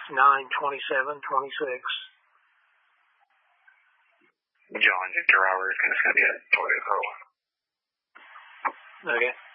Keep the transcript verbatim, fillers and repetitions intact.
nine twenty-seven twenty-six. John, Victor Hour is going to be at Toyota Corolla. Okay.